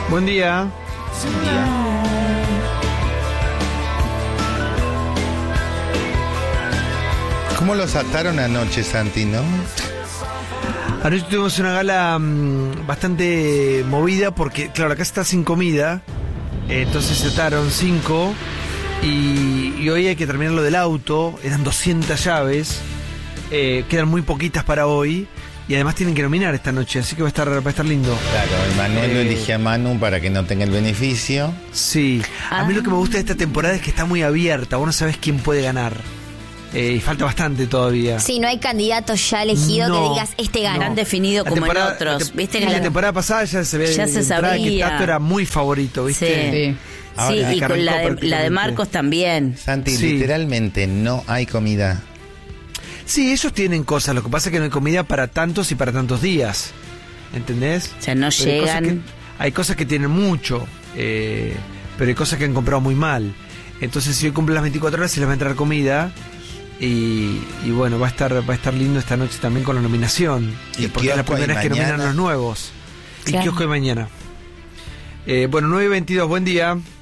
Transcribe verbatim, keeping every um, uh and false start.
Buen día. Buen día. ¿Cómo los ataron anoche, Santi, no? Anoche tuvimos una gala mmm, bastante movida porque, claro, acá está sin comida, eh, entonces se ataron cinco y, y hoy hay que terminar lo del auto, eran doscientas llaves, eh, quedan muy poquitas para hoy y además tienen que nominar esta noche, así que va a estar, va a estar lindo. Claro, Manuel Eh, lo elige a Manu para que no tenga el beneficio. Sí, a mí Ah. lo que me gusta de esta temporada es que está muy abierta, vos no sabés quién puede ganar. Eh, y falta bastante todavía. Sí, no hay candidato ya elegido No, que digas, este gana. no. Han definido La como en temporada- otros. la te- ¿Viste y que la la- temporada pasada ya se ve Ya se de entrada que sabía. Tato era muy favorito, ¿viste? Sí. Ahora, Sí, y que con la arrancó de, la de prácticamente. Marcos también. Santi, Sí. literalmente no hay comida. Sí, ellos tienen cosas, lo que pasa es que no hay comida para tantos y para tantos días. ¿Entendés? O sea, no Pero hay cosas llegan. que- Hay cosas que tienen mucho, eh, pero hay cosas que han comprado muy mal. Entonces, si hoy cumple las veinticuatro horas, se les va a entrar comida. Y, y bueno, va a estar va a estar lindo esta noche también con la nominación. Y eh, porque es la kiosco primera y vez que nominan mañana. los nuevos. Y Claro. kiosco de mañana. Eh, bueno, nueve y veintidós, buen día.